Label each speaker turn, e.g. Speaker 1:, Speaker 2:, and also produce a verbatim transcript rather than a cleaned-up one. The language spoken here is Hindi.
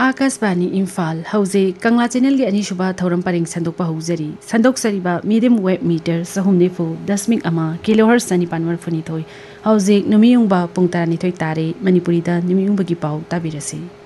Speaker 1: आकाशवाणी इम्फाल हौजे कंगला चैनल की अनीसुबा थौरम purring संदोकपा hosiery संदोकसरिबा medium wave metre सहुम निफु दशमिक अमा किलोहर्ट्ज सनिपान मरफुनिथोय हौजे नुमियुंगबा पुंग तरानिथोय तारे मणिपुरीदा नुमियुंगबगी पाउ ताबिरसी।